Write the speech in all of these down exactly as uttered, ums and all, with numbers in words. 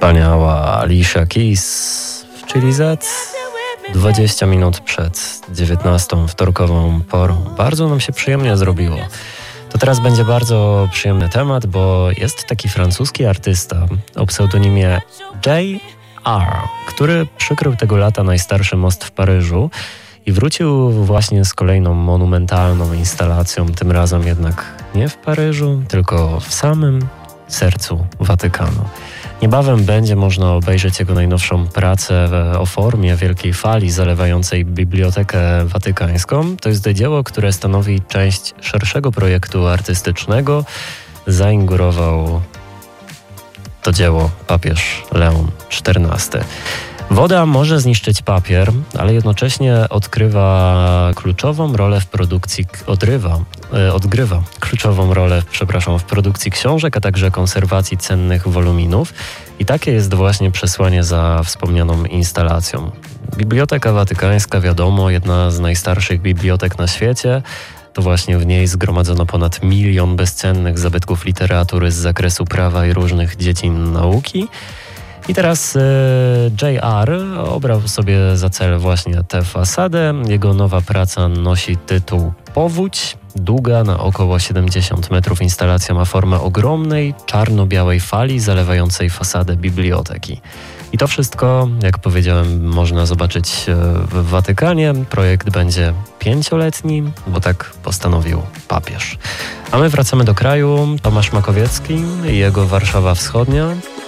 Wspaniała Alicia Keys w Chili Z. dwadzieścia minut przed dziewiętnastą wtorkową porą. Bardzo nam się przyjemnie zrobiło. To teraz będzie bardzo przyjemny temat, bo jest taki francuski artysta o pseudonimie J R, który przykrył tego lata najstarszy most w Paryżu i wrócił właśnie z kolejną monumentalną instalacją, tym razem jednak nie w Paryżu, tylko w samym sercu Watykanu. Niebawem będzie można obejrzeć jego najnowszą pracę o formie wielkiej fali zalewającej Bibliotekę Watykańską. To jest dzieło, które stanowi część szerszego projektu artystycznego. Zainaugurował to dzieło papież Leon czternasty. Woda może zniszczyć papier, ale jednocześnie odkrywa kluczową rolę w produkcji, odrywa, e, odgrywa kluczową rolę, przepraszam, w produkcji książek, a także konserwacji cennych woluminów. I takie jest właśnie przesłanie za wspomnianą instalacją. Biblioteka Watykańska, wiadomo, jedna z najstarszych bibliotek na świecie. To właśnie w niej zgromadzono ponad milion bezcennych zabytków literatury z zakresu prawa i różnych dziedzin nauki. I teraz y, J R obrał sobie za cel właśnie tę fasadę. Jego nowa praca nosi tytuł Powódź. Długa, na około siedemdziesiąt metrów instalacja ma formę ogromnej, czarno-białej fali zalewającej fasadę biblioteki. I to wszystko, jak powiedziałem, można zobaczyć w Watykanie. Projekt będzie pięcioletni, bo tak postanowił papież. A my wracamy do kraju. Tomasz Makowiecki i jego Warszawa Wschodnia.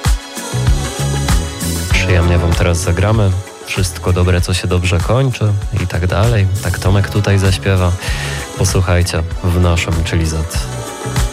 Przyjemnie wam teraz zagramy. Wszystko dobre, co się dobrze kończy i tak dalej. Tak Tomek tutaj zaśpiewa. Posłuchajcie w naszym Chili Z.